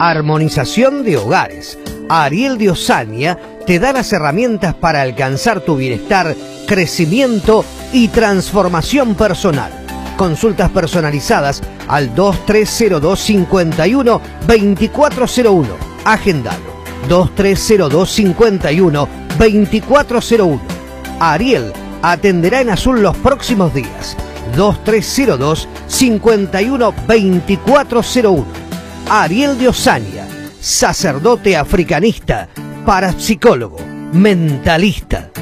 armonización de hogares. Ariel de Osaña te da las herramientas para alcanzar tu bienestar, crecimiento y transformación personal. Consultas personalizadas al 2302 51 2401. Agendalo. 2302 51 2401. Ariel atenderá en Azul los próximos días. 2302 51 2401. Ariel de Osaña, sacerdote africanista, parapsicólogo, mentalista.